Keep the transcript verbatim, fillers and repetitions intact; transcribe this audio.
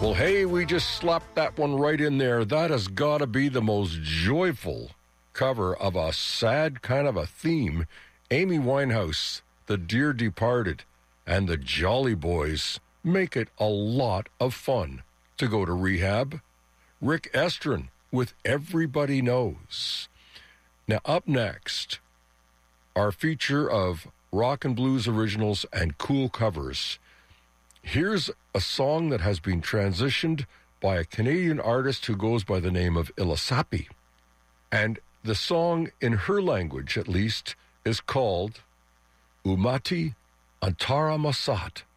Well, hey, we just slapped that one right in there. That has got to be the most joyful cover of a sad kind of a theme. Amy Winehouse, The Dear Departed, and the Jolly Boys make it a lot of fun to go to rehab. Rick Estrin with Everybody Knows. Now, up next, our feature of rock and blues originals and cool covers. Here's a song that has been transitioned by a Canadian artist who goes by the name of Ilasapi. And the song, in her language at least, is called Umati Antara Masat.